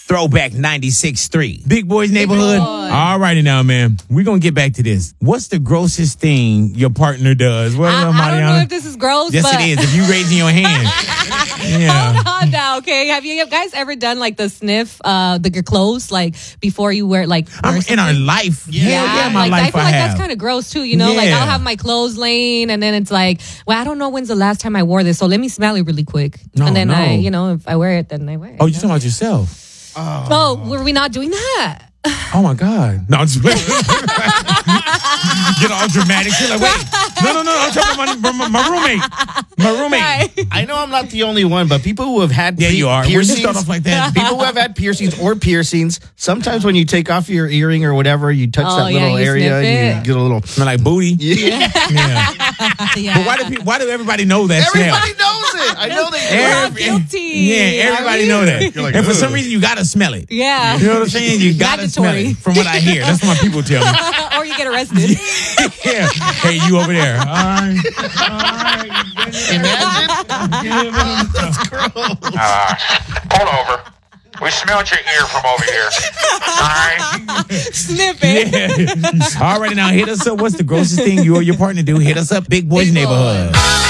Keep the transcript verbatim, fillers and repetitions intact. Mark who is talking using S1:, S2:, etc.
S1: Throwback ninety-six point three. Big Boys Neighborhood.
S2: Boy.
S1: All righty now, man. We're going to get back to this. What's the grossest thing your partner does? What
S2: I,
S1: up,
S2: I don't know
S1: Mariana?
S2: if this is gross,
S1: Yes,
S2: but...
S1: it is. If you raising your hand. Yeah.
S2: Hold on now, okay? Have you guys ever done like the sniff, uh, the your clothes, like before you wear like wear
S1: I'm, in our life. Yeah, yeah, yeah my
S2: like,
S1: life
S2: I feel
S1: I
S2: like
S1: have.
S2: that's kind of gross too, you know? Like
S1: Yeah.
S2: I'll have my clothes laying, and then it's like, well, I don't know when's the last time I wore this, so let me smell it really quick,
S1: No,
S2: and then
S1: no.
S2: I, you know, if I wear it, then I wear it.
S1: Oh, you're talking about yourself.
S2: Oh, were we not doing that?
S1: Oh my God. No, I'm just Get all dramatic. You're like, wait. No, no, no. I'm talking about my, my, my roommate. My roommate.
S2: Right.
S3: I know I'm not the only one, but people who have had
S1: Yeah,
S3: pe-
S1: you are. When you
S3: piercings,
S1: start off like that.
S3: people who have had piercings or piercings, sometimes when you take off your earring or whatever, you touch
S2: Oh,
S3: that
S2: yeah,
S3: little
S2: you
S3: area,
S2: sniff
S3: you
S2: it.
S3: get a little.
S1: Smell like booty.
S3: Yeah.
S1: Yeah.
S2: Yeah.
S1: But why do people, why do everybody know that
S3: Everybody
S1: smell?
S3: knows it. I know they do.
S2: We're all
S1: Every-
S2: guilty.
S1: Yeah, everybody
S2: Are we?
S1: know that.
S3: You're like,
S1: and for some
S3: ugh.
S1: reason, you gotta smell it.
S2: Yeah.
S1: You know what I'm saying? You gotta smell
S2: Mandatory.
S1: it. From what I hear, that's what my people tell me.
S2: Or you get arrested.
S1: Yeah. Hey, you over there? All right.
S3: Imagine.
S4: Uh, pull over. We smelled your ear from over here. All right.
S2: Sniff it.
S1: Yeah. All right, now hit us up. What's the grossest thing you or your partner do? Hit us up, Big Boys
S2: Big Boy.
S1: Neighborhood.